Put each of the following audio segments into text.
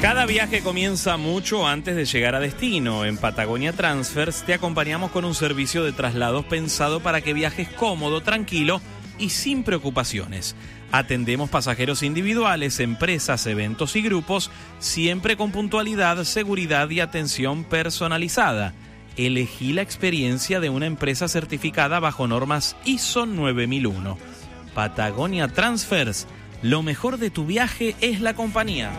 Cada viaje comienza mucho antes de llegar a destino. En Patagonia Transfers te acompañamos con un servicio de traslados pensado para que viajes cómodo, tranquilo y sin preocupaciones. Atendemos pasajeros individuales, empresas, eventos y grupos, siempre con puntualidad, seguridad y atención personalizada. Elegí la experiencia de una empresa certificada bajo normas ISO 9001. Patagonia Transfers, lo mejor de tu viaje es la compañía.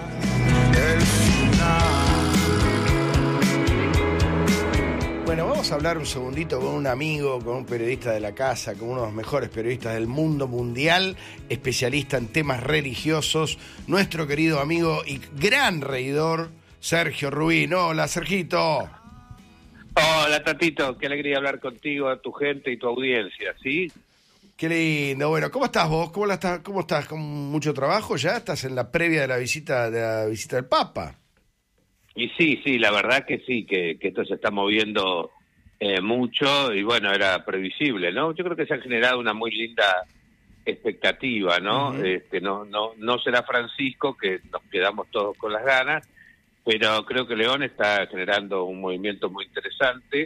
Bueno, vamos a hablar un segundito con un amigo, con un periodista de la casa, con uno de los mejores periodistas del mundo mundial, especialista en temas religiosos, nuestro querido amigo y gran reidor, Sergio Rubín. Hola, Sergito. Hola, Tatito, qué alegría hablar contigo, a tu gente y tu audiencia, ¿sí? Qué lindo. Bueno, ¿cómo estás vos? ¿Cómo estás? ¿Con mucho trabajo ya? ¿Estás en la previa de la visita del Papa? Y sí, la verdad que sí, que esto se está moviendo mucho y bueno, era previsible, ¿no? Yo creo que se ha generado una muy linda expectativa, ¿no? Uh-huh. No será Francisco, que nos quedamos todos con las ganas, pero creo que León está generando un movimiento muy interesante.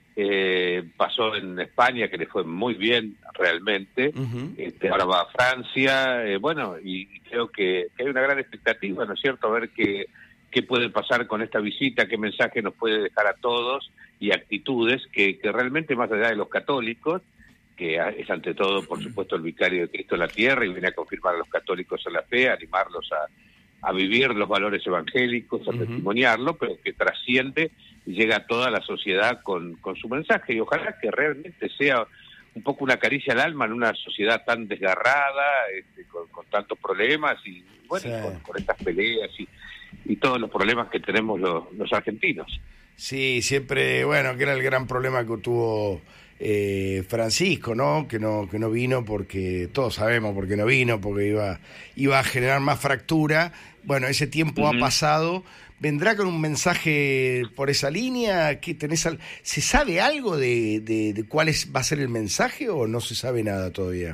Pasó en España, que le fue muy bien realmente. Uh-huh. Ahora va a Francia, bueno, y creo que hay una gran expectativa, ¿no es cierto? A ver qué puede pasar con esta visita, qué mensaje nos puede dejar a todos y actitudes que realmente, más allá de los católicos, que es ante todo, por supuesto, el vicario de Cristo en la tierra y viene a confirmar a los católicos en la fe, a animarlos a vivir los valores evangélicos, a testimoniarlo, pero que trasciende y llega a toda la sociedad con su mensaje. Y ojalá que realmente sea un poco una caricia al alma en una sociedad tan desgarrada, con tantos problemas y bueno, sí, con estas peleas y todos los problemas que tenemos los argentinos. Sí, siempre, bueno, que era el gran problema que tuvo Francisco, ¿no? Que no vino porque, todos sabemos por qué no vino, porque iba a generar más fractura. Bueno, ese tiempo ha pasado. ¿Vendrá con un mensaje por esa línea? ¿Qué tenés ¿Se sabe algo de cuál va a ser el mensaje o no se sabe nada todavía?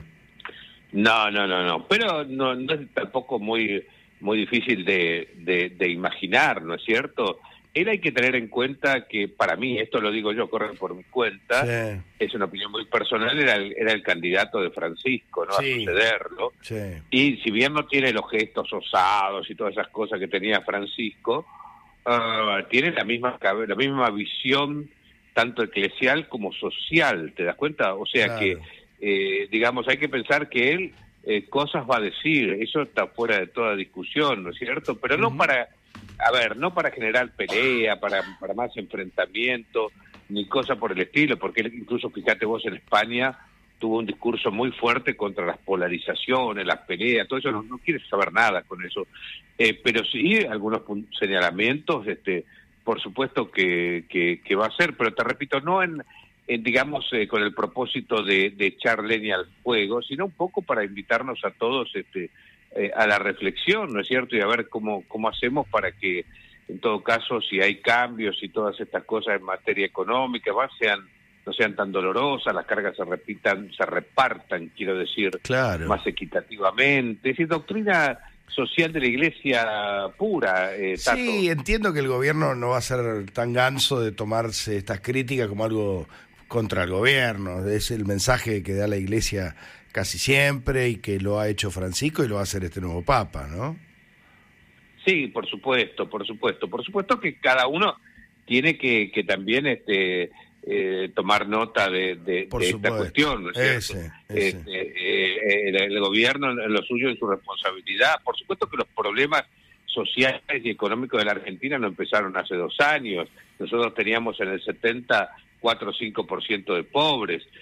No. Pero no es tampoco muy difícil de imaginar, ¿no es cierto? Él hay que tener en cuenta que, para mí, esto lo digo yo, corre por mi cuenta, sí, es una opinión muy personal, era el candidato de Francisco, ¿no? Sí, a sucederlo. Sí. Y si bien no tiene los gestos osados y todas esas cosas que tenía Francisco, tiene la misma visión, tanto eclesial como social, ¿te das cuenta? O sea, claro, que, digamos, hay que pensar que él cosas va a decir, eso está fuera de toda discusión, ¿no es cierto? Pero no para generar pelea, para más enfrentamiento, ni cosa por el estilo, porque él, incluso, fíjate vos, en España tuvo un discurso muy fuerte contra las polarizaciones, las peleas, todo eso, no quiere saber nada con eso. Pero sí, algunos señalamientos, por supuesto que va a ser, pero te repito, no digamos, con el propósito de echar leña al fuego, sino un poco para invitarnos a todos a la reflexión, ¿no es cierto? Y a ver cómo hacemos para que, en todo caso, si hay cambios y todas estas cosas en materia económica, no sean tan dolorosas, las cargas se repartan, quiero decir, claro, más equitativamente. Es decir, doctrina social de la Iglesia pura, Tato. Sí, entiendo que el gobierno no va a ser tan ganso de tomarse estas críticas como algo contra el gobierno. Es el mensaje que da la Iglesia casi siempre y que lo ha hecho Francisco y lo va a hacer este nuevo Papa, ¿no? Sí, por supuesto que cada uno tiene que también tomar nota de esta cuestión, ¿no es cierto? El gobierno en lo suyo, en su responsabilidad. Por supuesto que los problemas sociales y económicos de la Argentina no empezaron hace 2 años. Nosotros teníamos en el 70 4 o 5% de pobres.